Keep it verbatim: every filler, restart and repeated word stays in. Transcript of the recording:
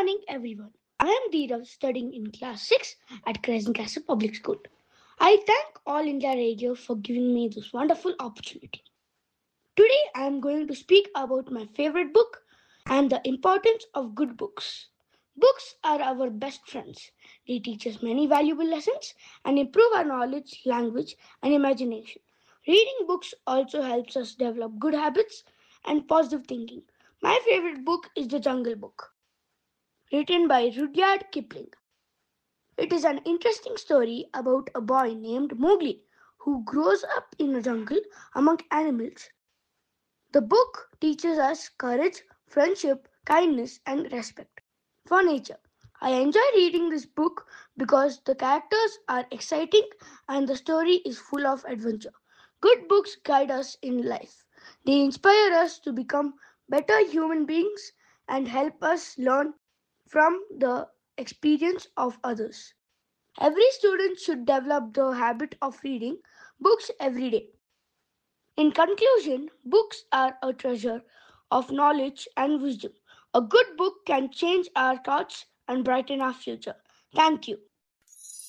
morning, everyone. I am Dheerav, studying in class six at Crescent Castle Public School. I thank All India Radio for giving me this wonderful opportunity. Today, I am going to speak about my favorite book and the importance of good books. Books are our best friends. They teach us many valuable lessons and improve our knowledge, language, and imagination. Reading books also helps us develop good habits and positive thinking. My favorite book is The Jungle Book, written by Rudyard Kipling. It is an interesting story about a boy named Mowgli who grows up in a jungle among animals. The book teaches us courage, friendship, kindness, and respect for nature. I enjoy reading this book because the characters are exciting and the story is full of adventure. Good books guide us in life. They inspire us to become better human beings and help us learn from the experience of others. Every student should develop the habit of reading books every day. In conclusion, books are a treasure of knowledge and wisdom. A good book can change our thoughts and brighten our future. Thank you.